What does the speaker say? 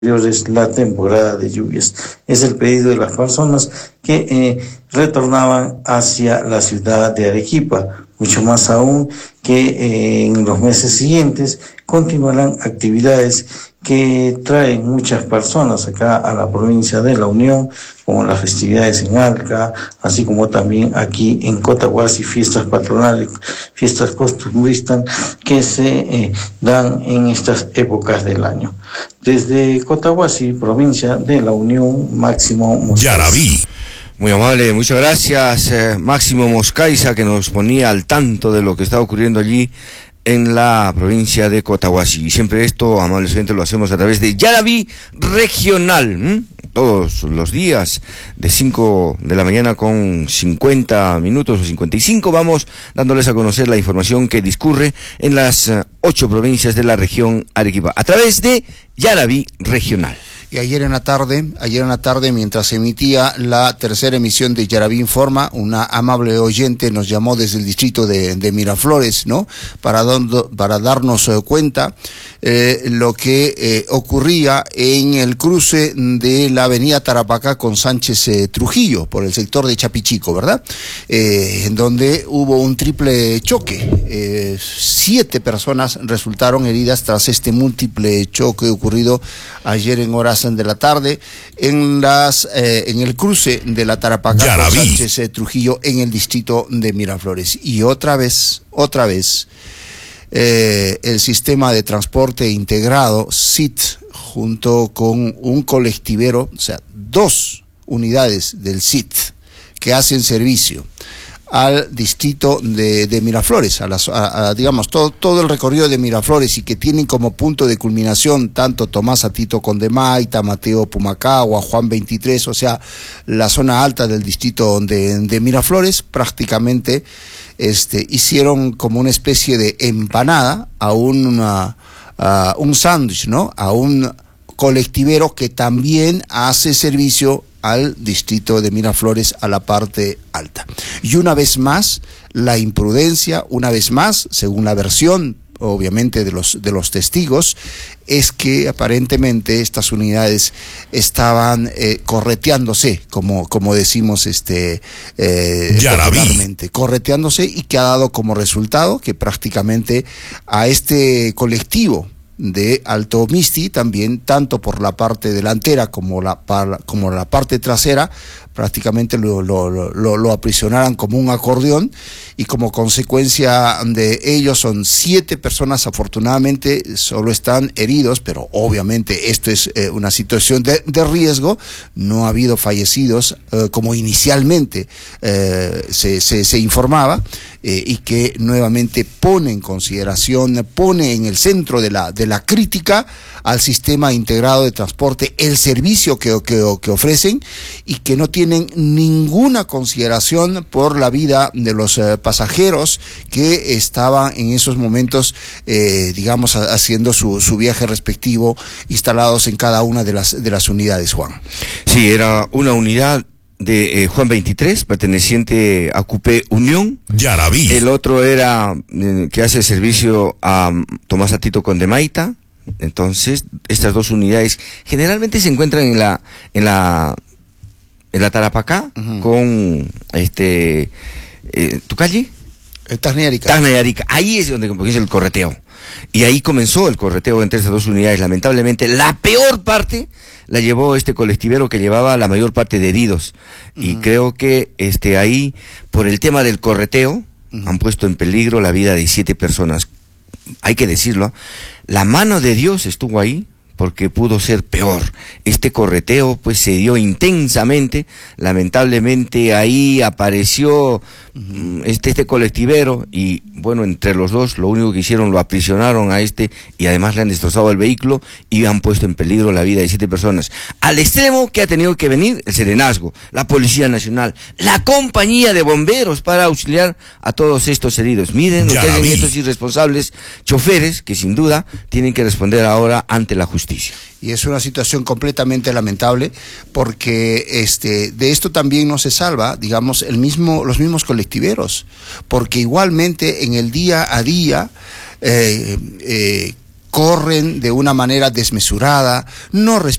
es la temporada de lluvias. Es el pedido de las personas que retornaban hacia la ciudad de Arequipa, mucho más aún que en los meses siguientes continuarán actividades que traen muchas personas acá a la provincia de La Unión, como las festividades en Alca, así como también aquí en Cotahuasi, fiestas patronales, fiestas costumbristas que se dan en estas épocas del año. Desde Cotahuasi, provincia de La Unión, Máximo Moscaiza. Yaraví. Muy amable, muchas gracias, Máximo Moscaiza, que nos ponía al tanto de lo que está ocurriendo allí en la provincia de Cotahuasi. Y siempre esto, amables oyentes, lo hacemos a través de Yaraví Regional, todos los días, de 5 de la mañana con 50 minutos o 55, vamos dándoles a conocer la información que discurre en las 8 provincias de la región Arequipa, a través de Yaraví Regional. Y ayer en la tarde, mientras se emitía la tercera emisión de Yaraví Informa, una amable oyente nos llamó desde el distrito de Miraflores, ¿no? Para darnos cuenta lo que ocurría en el cruce de la avenida Tarapacá con Sánchez Trujillo, por el sector de Chapichico, ¿verdad? En donde hubo un triple choque. 7 personas resultaron heridas tras este múltiple choque ocurrido ayer en horas de la tarde en el cruce de la Tarapacá con Sánchez Trujillo en el distrito de Miraflores. Y otra vez el sistema de transporte integrado SIT junto con un colectivero, o sea, 2 unidades del SIT que hacen servicio al distrito de Miraflores, digamos, todo el recorrido de Miraflores, y que tienen como punto de culminación tanto Tomás Atito Condemaita, Mateo Pumacagua, Juan 23, o sea, la zona alta del distrito de Miraflores, prácticamente hicieron como una especie de empanada a un sándwich, ¿no? A un colectivero que también hace servicio al distrito de Miraflores, a la parte alta. Y una vez más, la imprudencia, una vez más, según la versión, obviamente, de los testigos, es que aparentemente estas unidades estaban correteándose, como decimos popularmente, correteándose, y que ha dado como resultado que prácticamente a este colectivo de Alto Misti también, tanto por la parte delantera como la parte trasera, prácticamente lo aprisionaran como un acordeón, y como consecuencia de ello son 7 personas. Afortunadamente solo están heridos, pero obviamente esto es una situación de riesgo. No ha habido fallecidos como inicialmente se informaba, y que nuevamente pone en consideración, pone en el centro de la crítica al sistema integrado de transporte, el servicio que ofrecen, y que no tienen ninguna consideración por la vida de los pasajeros que estaban en esos momentos, digamos, haciendo su viaje respectivo, instalados en cada una de las unidades, Juan. Sí, era una unidad de Juan 23, perteneciente a Cupé Unión. Yaraví. El otro era que hace servicio a Tomás Atito Condemaita. Entonces, estas 2 unidades generalmente se encuentran en la Tarapacá, con ¿tu calle? Tasnayarica. Ahí es donde comienza el correteo. Y ahí comenzó el correteo entre estas 2 unidades. Lamentablemente, la peor parte la llevó este colectivero, que llevaba la mayor parte de heridos. Y creo que ahí, por el tema del correteo, han puesto en peligro la vida de 7 personas. Hay que decirlo, la mano de Dios estuvo ahí, porque pudo ser peor. Este correteo pues se dio intensamente. Lamentablemente ahí apareció este colectivero, y bueno, entre los dos lo único que hicieron, lo aprisionaron a y además le han destrozado el vehículo y han puesto en peligro la vida de 7 personas, al extremo que ha tenido que venir el Serenazgo, la Policía Nacional, la compañía de bomberos, para auxiliar a todos estos heridos. Miren lo que hacen estos irresponsables choferes, que sin duda tienen que responder ahora ante la justicia. Y es una situación completamente lamentable, porque de esto también no se salva, digamos, los mismos colectiveros, porque igualmente en el día a día corren de una manera desmesurada, no